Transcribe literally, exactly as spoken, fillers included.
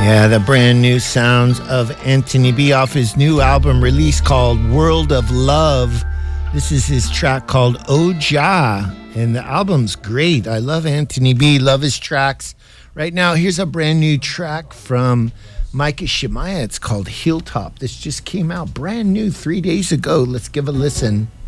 Yeah, the brand new sounds of Anthony B off his new album release called World of Love. This is his track called Oja, and the album's great. I love Anthony B, love his tracks. Right now, here's a brand new track from Micah Shemaiah. It's called Hilltop. This just came out brand new three days ago. Let's give a listen.